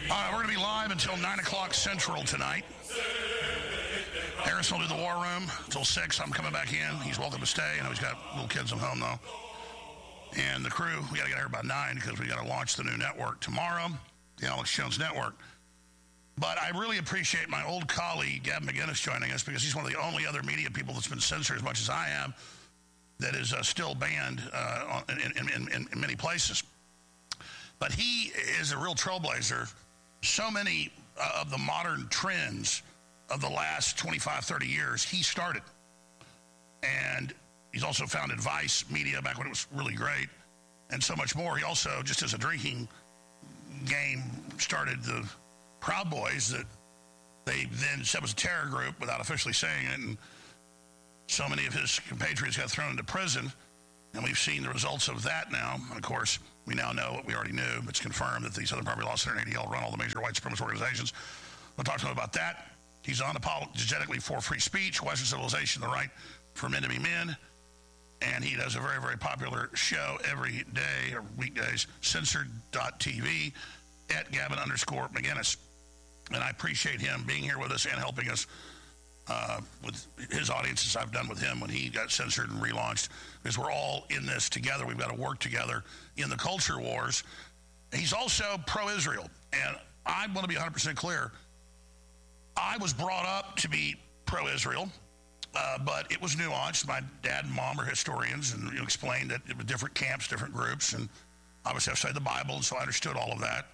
We're going to be live until 9 o'clock Central tonight. Harrison will do the War Room until 6. I'm coming back in. He's welcome to stay. I know he's got little kids at home, though. And the crew, we got to get here by 9 because we got to launch the new network tomorrow, the Alex Jones Network. But I really appreciate my old colleague, Gavin McInnes, joining us because he's one of the only other media people that's been censored as much as I am that is still banned in many places. But he is a real trailblazer. So many of the modern trends of the last 25, 30 years, he started. And he's also founded Vice Media back when it was really great, and so much more. He also, just as a drinking game, started the Proud Boys that they then said was a terror group without officially saying it. And so many of his compatriots got thrown into prison. And we've seen the results of that now. And of course, we now know what we already knew. It's confirmed that the Southern Poverty Law Center and ADL run all the major white supremacist organizations. We'll talk to him about that. He's unapologetically for free speech, Western civilization, the right for men to be men. And he does a very, very popular show every day, or weekdays, censored.tv, at Gavin_McInnes. And I appreciate him being here with us and helping us with his audiences. I've done with him when he got censored and relaunched, because we're all in this together. We've got to work together in the culture wars. He's also pro-Israel, and I want to be 100% clear. I was brought up to be pro-Israel, but it was nuanced. My dad and mom are historians, and explained that it was different camps, different groups, and obviously I've studied the Bible, and so I understood all of that.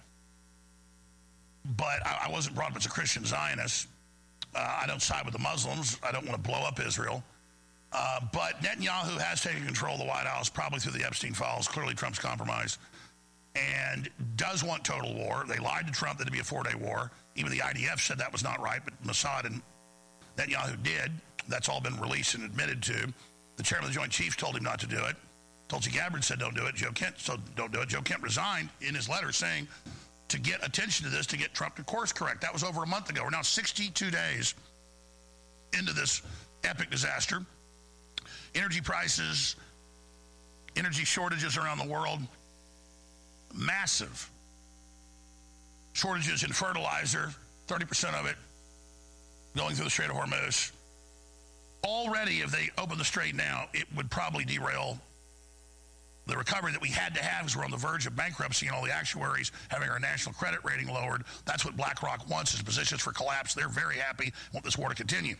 But I wasn't brought up as a Christian Zionist. I don't side with the Muslims. I don't want to blow up Israel. But Netanyahu has taken control of the White House, probably through the Epstein files. Clearly, Trump's compromised and does want total war. They lied to Trump that it'd be a 4-day war. Even the IDF said that was not right, but Mossad and Netanyahu did. That's all been released and admitted to. The chairman of the Joint Chiefs told him not to do it. Tulsi Gabbard said don't do it. Joe Kent said don't do it. Joe Kent resigned in his letter saying to get attention to this, to get Trump to course correct. That was over a month ago. We're now 62 days into this epic disaster. Energy prices, energy shortages around the world, massive shortages in fertilizer, 30% of it going through the Strait of Hormuz. Already, if they open the strait now, it would probably derail the recovery that we had to have, because we're on the verge of bankruptcy and all the actuaries having our national credit rating lowered. That's what BlackRock wants, is positions for collapse. They're very happy, want this war to continue.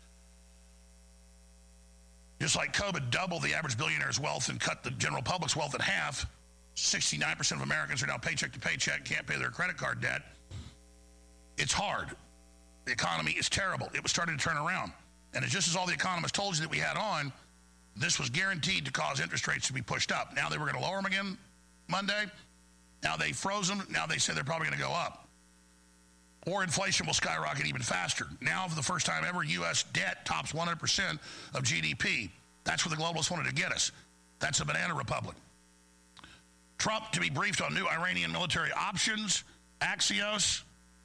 Just like COVID doubled the average billionaire's wealth and cut the general public's wealth in half, 69% of Americans are now paycheck to paycheck, can't pay their credit card debt. It's hard. The economy is terrible. It was starting to turn around. And it's just as all the economists told you that we had on, this was guaranteed to cause interest rates to be pushed up. Now they were going to lower them again Monday. Now they froze them. Now they say they're probably going to go up. Or inflation will skyrocket even faster. Now, for the first time ever, U.S. debt tops 100% of GDP. That's where the globalists wanted to get us. That's a banana republic. Trump to be briefed on new Iranian military options. Axios.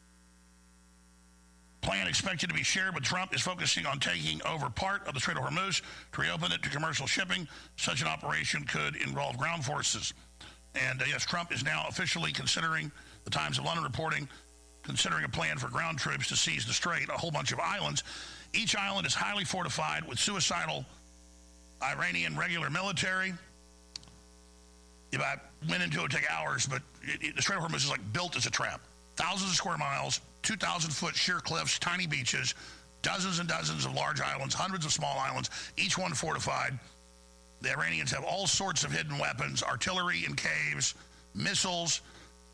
Plan expected to be shared with Trump is focusing on taking over part of the Strait of Hormuz to reopen it to commercial shipping. Such an operation could involve ground forces. And yes, Trump is now officially considering, the Times of London reporting, considering a plan for ground troops to seize the strait, a whole bunch of islands. Each island is highly fortified with suicidal Iranian regular military. If I went into it, it would take hours, but the Strait of Hormuz is like built as a trap. Thousands of square miles, 2,000-foot sheer cliffs, tiny beaches, dozens and dozens of large islands, hundreds of small islands, each one fortified. The Iranians have all sorts of hidden weapons, artillery in caves, missiles.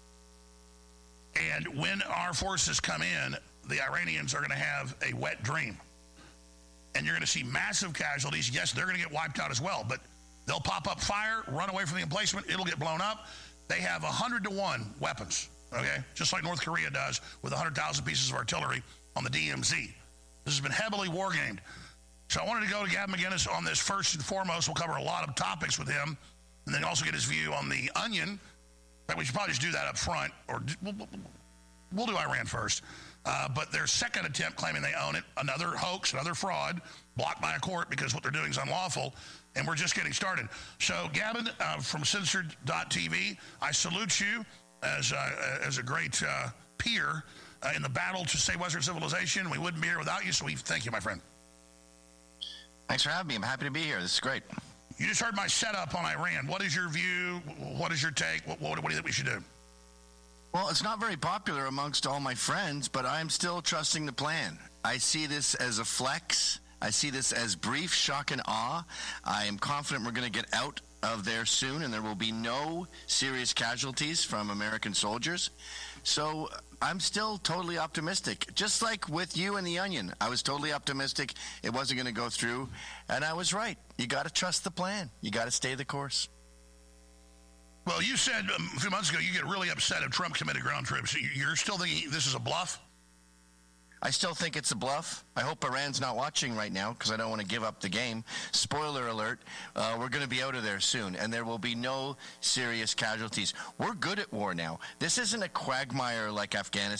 And when our forces come in, the Iranians are going to have a wet dream. And you're going to see massive casualties. Yes, they're going to get wiped out as well, but they'll pop up fire, run away from the emplacement, it'll get blown up. They have 100-to-1 weapons. Okay, just like North Korea does with 100,000 pieces of artillery on the DMZ. This has been heavily war-gamed. So I wanted to go to Gavin McInnes on this first and foremost. We'll cover a lot of topics with him, and then also get his view on the Onion. In fact, we should probably just do that up front, or we'll do Iran first. But their second attempt claiming they own it, another hoax, another fraud, blocked by a court because what they're doing is unlawful, and we're just getting started. So Gavin from censored.tv, I salute you as a great peer in the battle to save Western civilization. We wouldn't be here without you, so we thank you, my friend. Thanks for having me. I'm happy to be here. This is great. You just heard my setup on Iran. What is your view? What is your take? What do you think we should do? Well, it's not very popular amongst all my friends, but I'm still trusting the plan. I see this as a flex. I see this as brief shock and awe. I am confident we're going to get out of there soon, and there will be no serious casualties from American soldiers. So I'm still totally optimistic. Just like with you and the Onion, I was totally optimistic it wasn't going to go through, and I was right. You got to trust the plan. You got to stay the course. Well, you said a few months ago you get really upset if Trump committed ground troops. You're still thinking this is a bluff? I still think it's a bluff. I hope Iran's not watching right now because I don't want to give up the game. Spoiler alert, we're going to be out of there soon, and there will be no serious casualties. We're good at war now. This isn't a quagmire like Afghanistan.